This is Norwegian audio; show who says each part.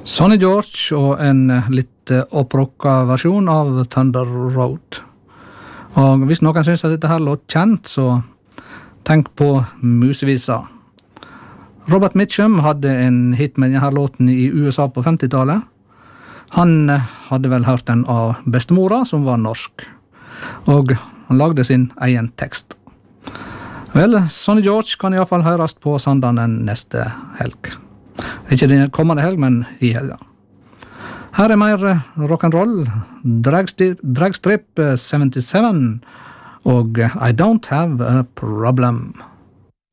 Speaker 1: Sonny George og en litt opprocka versjon av Thunder Road. Og hvis noen synes at dette her låt kjent, så tenk på Musevisa. Robert Mitchum hadde en hit med denne låten i USA på 50-tallet. Han hadde vel hørt den av bestemora, som var norsk. Og han lagde sin egen tekst. Vel, Sonny George kan i hvert fall høres på Sandane neste helg. Ikke den kommende helg, men i helga. Her mer rock'n'roll, Dragstrip 77 og I Don't Have a Problem.